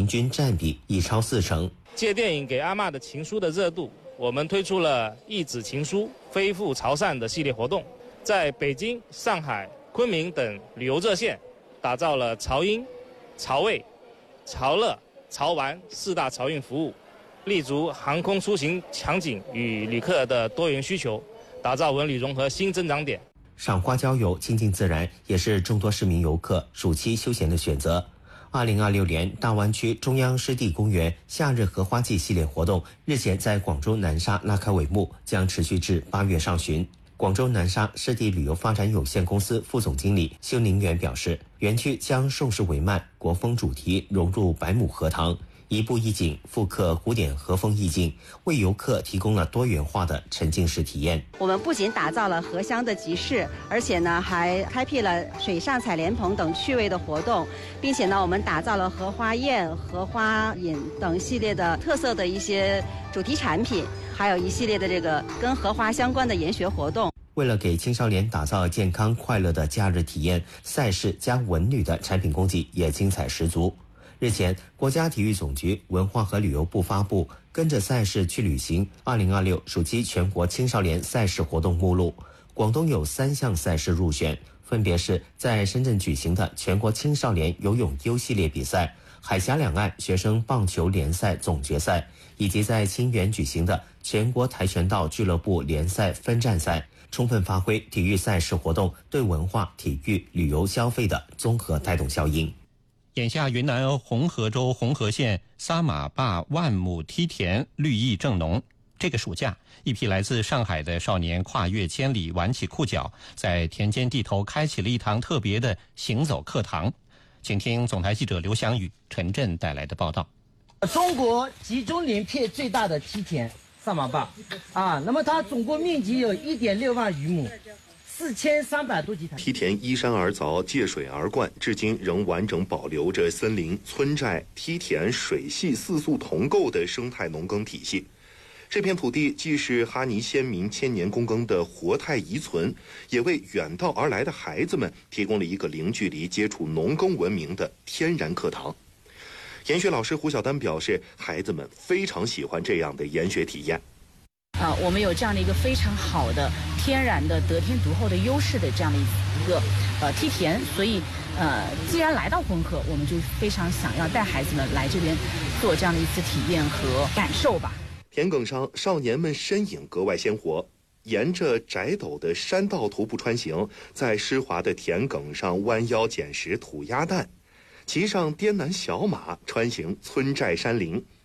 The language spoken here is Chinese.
平均占比已超40%。 借电影《给阿嬷的情书》的热度，我们推出了一纸情书飞赴潮汕的系列活动，在北京、上海、昆明等旅游热线打造了潮英、潮味、潮乐、潮玩4大潮运服务，立足航空出行场景与旅客的多元需求，打造文旅融合新增长点。 赏花郊游、亲近自然也是众多市民游客暑期休闲的选择。2026年大湾区中央湿地公园夏日荷花季系列活动日前在广州南沙拉开帷幕，将持续至8月上旬。广州南沙湿地旅游发展有限公司副总经理修宁远表示，园区将盛世帷幔国风主题融入百亩荷塘，一步一景复刻古典和风意境，为游客提供了多元化的沉浸式体验。 我们不仅打造了荷香的集市，而且呢还开辟了水上采莲棚等趣味的活动，并且呢我们打造了荷花宴、荷花饮等系列的特色的一些主题产品，还有一系列的这个跟荷花相关的研学活动。 为了给青少年打造健康快乐的假日体验，赛事加文旅的产品供给也精彩十足。日前，国家体育总局文化和旅游部发布跟着赛事去旅行2026暑期全国青少年赛事活动目录。广东有3项赛事入选，分别是在深圳举行的全国青少年游泳优系列比赛、海峡两岸学生棒球联赛总决赛，以及在清远举行的全国跆拳道俱乐部联赛分站赛，充分发挥体育赛事活动对文化、体育、旅游消费的综合带动效应。 眼下云南红河州红河县撒马坝万亩梯田绿意正浓。这个暑假，一批来自上海的少年跨越千里，挽起裤脚，在田间地头开启了一堂特别的行走课堂。请听总台记者刘翔宇、陈震带来的报道。 中国集中鳞片最大的梯田撒马坝那么它总共面积有1.6万余亩。4300多级台梯田依山而凿，借水而灌，至今仍完整保留着森林、村寨、梯田、水系4素同构的生态农耕体系。这片土地既是哈尼先民千年躬耕的活态遗存，也为远道而来的孩子们提供了一个零距离接触农耕文明的天然课堂。研学老师胡小丹表示，孩子们非常喜欢这样的研学体验。 我们有这样的一个非常好的天然的得天独厚的优势的这样的一个梯田，所以既然来到红河，我们就非常想要带孩子们来这边做这样的一次体验和感受吧。 田埂上少年们身影格外鲜活，沿着窄陡的山道徒步穿行，在湿滑的田埂上弯腰捡拾土鸭蛋，骑上滇南小马穿行村寨山林。